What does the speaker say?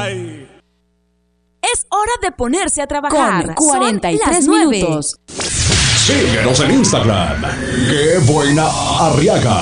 Ay. Es hora de ponerse a trabajar. Con 43 Son las 9. minutos. Síguenos en Instagram. Qué buena Arriaga.